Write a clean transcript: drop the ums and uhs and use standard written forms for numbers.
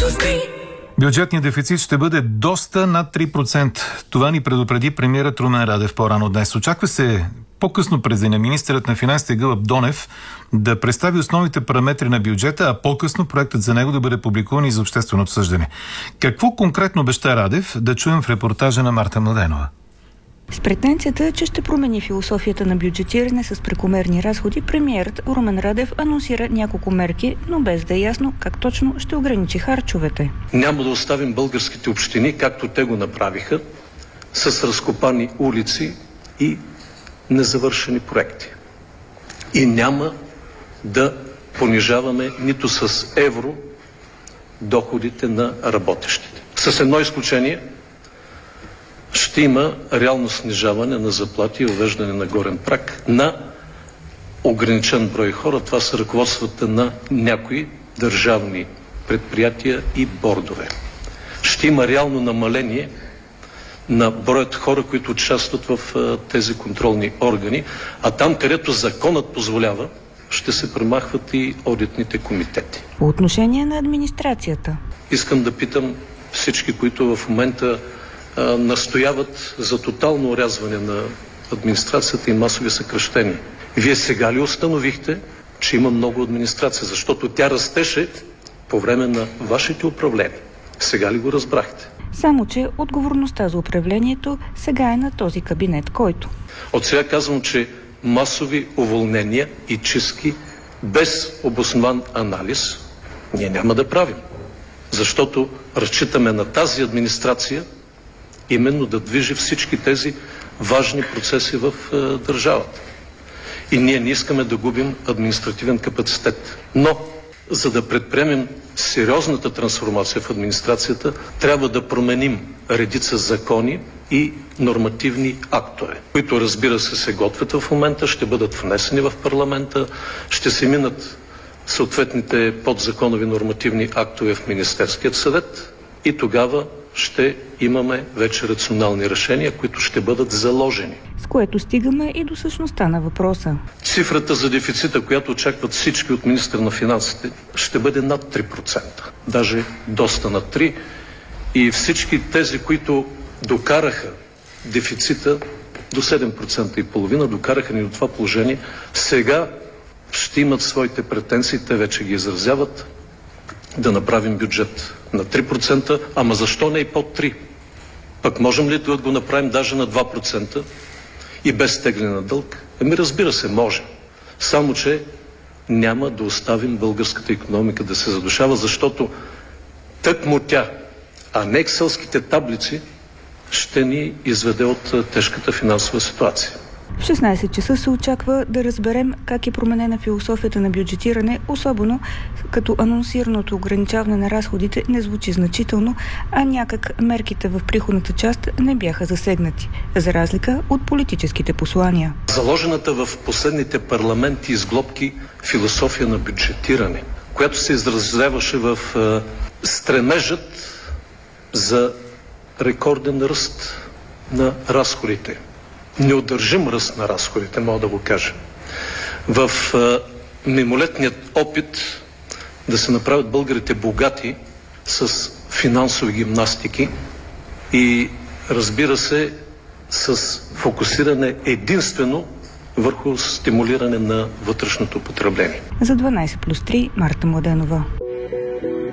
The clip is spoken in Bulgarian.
Бюджетният дефицит ще бъде доста над 3%. Това ни предупреди премиерът Румен Радев по-рано днес. Очаква се по-късно през деня министърът на финансите Гълъб Донев да представи основните параметри на бюджета, а по-късно проектът за него да бъде публикуван и за обществено обсъждане. Какво конкретно обеща Радев, да чуем в репортажа на Марта Младенова. С претенцията, че ще промени философията на бюджетиране с прекомерни разходи, премиерът Румен Радев анонсира няколко мерки, но без да е ясно как точно ще ограничи харчовете. Няма да оставим българските общини, както те го направиха, с разкопани улици и незавършени проекти. И няма да понижаваме нито с евро доходите на работещите. С едно изключение – ще има реално снижаване на заплати и въвеждане на горен праг на ограничен брой хора. Това са ръководствата на някои държавни предприятия и бордове. Ще има реално намаление на броят хора, които участват в тези контролни органи, а там, където законът позволява, ще се премахват и одитните комитети. По отношение на администрацията. Искам да питам всички, които в момента настояват за тотално орязване на администрацията и масови съкращения. Вие сега ли установихте, че има много администрация? Защото тя растеше по време на вашите управления. Сега ли го разбрахте? Само че отговорността за управлението сега е на този кабинет, който... От сега казвам, че масови уволнения и чистки без обоснован анализ ние няма да правим. Защото разчитаме на тази администрация именно да движи всички тези важни процеси в държавата. И ние не искаме да губим административен капацитет. Но, за да предприемем сериозната трансформация в администрацията, трябва да променим редица закони и нормативни актове, които, разбира се готвят в момента, ще бъдат внесени в парламента, ще се минат съответните подзаконови нормативни актове в Министерският съвет и тогава ще имаме вече рационални решения, които ще бъдат заложени. С което стигаме и до същността на въпроса. Цифрата за дефицита, която очакват всички от министър на финансите, ще бъде над 3%. Даже доста над 3%. И всички тези, които докараха дефицита до 7,5%, докараха ни до това положение, сега ще имат своите претенции, те вече ги изразяват, да направим бюджет на 3%, ама защо не и под 3%? Пък можем ли да го направим даже на 2% и без тегляне на дълг? Разбира се, може. Само, че няма да оставим българската икономика да се задушава, защото тъкмо тя, а не екселските таблици, ще ни изведе от тежката финансова ситуация. В 16 часа се очаква да разберем как е променена философията на бюджетиране, особено като анонсираното ограничаване на разходите не звучи значително, а някак мерките в приходната част не бяха засегнати, за разлика от политическите послания. Заложената в последните парламенти изглобки философия на бюджетиране, която се изразяваше в стремежът за рекорден ръст на разходите. Неудържим ръст на разходите, мога да го кажа. В мимолетният опит да се направят българите богати с финансови гимнастики и, разбира се, с фокусиране единствено върху стимулиране на вътрешното потребление. За 12+3 Марта Младенова.